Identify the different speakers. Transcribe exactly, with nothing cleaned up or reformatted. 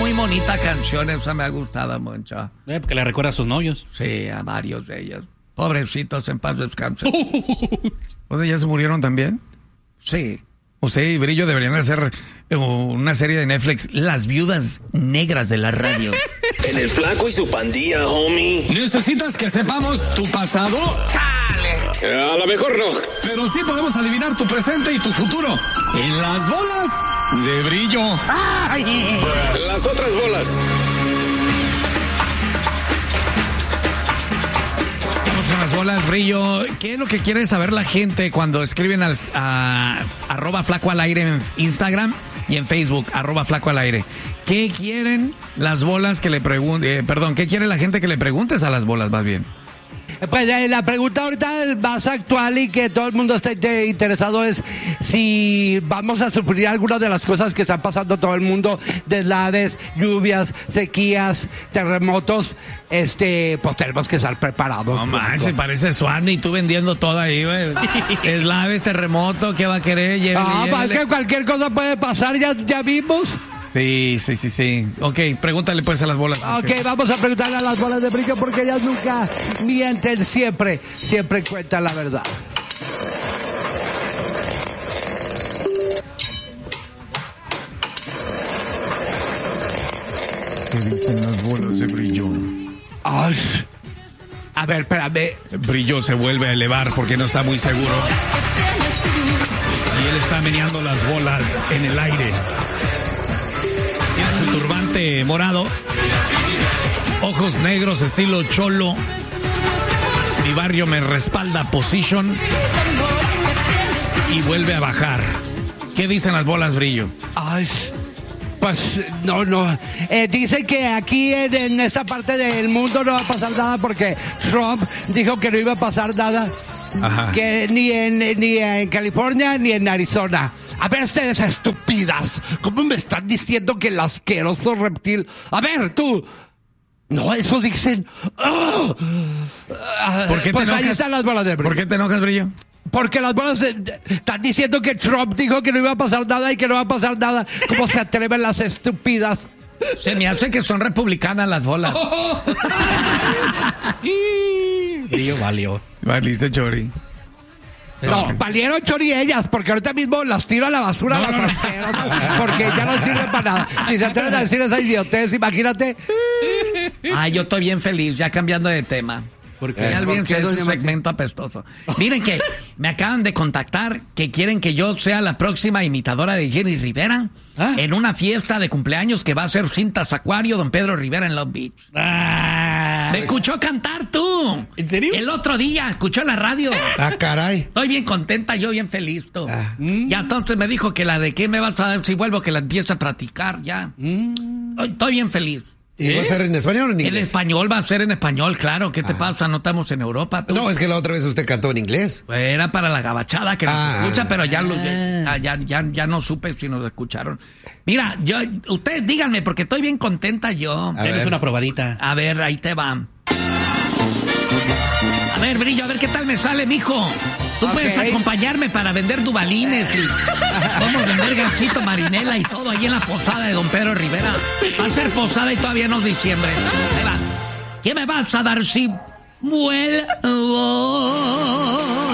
Speaker 1: muy bonita canción, esa me ha gustado mucho.
Speaker 2: Eh, porque le recuerda a sus novios.
Speaker 1: Sí, a varios de ellos. Pobrecitos, en paz descansen.
Speaker 3: O sea, ¿ya se murieron también?
Speaker 1: Sí.
Speaker 3: Usted y Brillo deberían hacer una serie de Netflix, Las Viudas Negras de la Radio.
Speaker 4: En el Flaco y su pandilla, homie.
Speaker 1: ¿Necesitas que sepamos tu pasado?
Speaker 4: Eh, a lo mejor no.
Speaker 1: Pero sí podemos adivinar tu presente y tu futuro. En las bolas de Brillo.
Speaker 4: Las otras bolas.
Speaker 3: Vamos con las bolas, Brillo. ¿Qué es lo que quiere saber la gente cuando escriben al a, arroba Flaco al Aire en Instagram y en Facebook, arroba Flaco al Aire? ¿Qué quieren las bolas que le pregunten? Eh, perdón, ¿qué quiere la gente que le preguntes a las bolas, más bien?
Speaker 5: Pues eh, la pregunta ahorita más actual y que todo el mundo está inte- interesado es si vamos a sufrir algunas de las cosas que están pasando todo el mundo, deslaves, lluvias, sequías, terremotos. Este, pues tenemos que estar preparados.
Speaker 3: No manches, parece Swan y tú vendiendo todo ahí, güey. Deslaves, terremoto, ¿qué va a querer? Llévele,
Speaker 5: Ah, pues
Speaker 3: llévele.
Speaker 5: que cualquier cosa puede pasar, ya, ya vimos.
Speaker 3: Sí, sí, sí, sí. Ok, pregúntale pues a las bolas.
Speaker 5: Ok, vamos a preguntarle a las bolas de Brillo porque ellas nunca mienten, siempre, siempre cuentan la verdad.
Speaker 3: ¿Qué dicen las bolas de Brillo?
Speaker 5: Ay, a ver, espérame.
Speaker 3: Brillo se vuelve a elevar porque no está muy seguro. Y él está meneando las bolas en el aire. Tiene su turbante morado, ojos negros estilo cholo. Mi barrio me respalda position. Y vuelve a bajar. ¿Qué dicen las bolas, Brillo?
Speaker 5: Ay, pues no, no. Eh, dice que aquí en, en esta parte del mundo no va a pasar nada porque Trump dijo que no iba a pasar nada.
Speaker 3: Ajá.
Speaker 5: Que ni en, ni en California ni en Arizona. A ver, ustedes estúpidas, ¿cómo me están diciendo que el asqueroso reptil? A ver, tú. No, eso dicen. ¡Oh!
Speaker 3: ¿Por qué te
Speaker 5: Pues ahí
Speaker 3: enojas?
Speaker 5: están las bolas de Brillo.
Speaker 3: ¿Por qué te enojas, Brillo?
Speaker 5: Porque las bolas de- de- están diciendo que Trump dijo que no iba a pasar nada y que no va a pasar nada. ¿Cómo se atreven las estúpidas?
Speaker 1: Se me hace que son republicanas las bolas.
Speaker 2: Brillo valió.
Speaker 3: Valiste, Chori.
Speaker 5: No, valieron chori ellas, porque ahorita mismo las tiro a la basura,
Speaker 3: No,
Speaker 5: las
Speaker 3: no, no.
Speaker 5: asquerosas, porque ya no sirven para nada. Si se atreven a decir esa idiotez, imagínate.
Speaker 1: Ay, yo estoy bien feliz, ya cambiando de tema. Porque ya
Speaker 5: ¿Por
Speaker 1: olvídense
Speaker 5: qué,
Speaker 1: de
Speaker 5: doña
Speaker 1: ese
Speaker 5: Martín?
Speaker 1: segmento apestoso. Miren que me acaban de contactar que quieren que yo sea la próxima imitadora de Jenny Rivera
Speaker 2: ¿Ah?
Speaker 1: en una fiesta de cumpleaños que va a ser Cintas Acuario, don Pedro Rivera en Long Beach.
Speaker 2: Ah,
Speaker 1: Me escuchó cantar tú.
Speaker 2: ¿En serio?
Speaker 1: El otro día, escuchó en la radio.
Speaker 6: Ah, caray.
Speaker 1: Estoy bien contenta, yo bien feliz, tú.
Speaker 6: Ah.
Speaker 1: Ya entonces me dijo que la de qué me vas a dar si vuelvo, que la empiece a practicar ya. Estoy, estoy bien feliz.
Speaker 6: ¿Y va a ser en español o en
Speaker 1: En
Speaker 6: inglés?
Speaker 1: español va a ser en español, claro. ¿Qué te pasa? No estamos en Europa, tú.
Speaker 6: No, es que la otra vez usted cantó en inglés.
Speaker 1: Era para la gabachada que nos
Speaker 6: Ah.
Speaker 1: escucha, pero ya, lo, ya, ya, ya, ya no supe si nos escucharon. Mira, yo, ustedes díganme, porque estoy bien contenta yo.
Speaker 6: A
Speaker 2: tienes
Speaker 6: ver.
Speaker 2: una probadita.
Speaker 1: A ver, ahí te va. A ver, Brillo, a ver qué tal me sale, mijo. Tú
Speaker 5: Ok.
Speaker 1: puedes acompañarme para vender dubalines y vamos a vender ganchito, marinela y todo ahí en la posada de don Pedro Rivera. Va a ser posada y todavía no es diciembre. Ahí va. ¿Qué me vas a dar si vuelvo?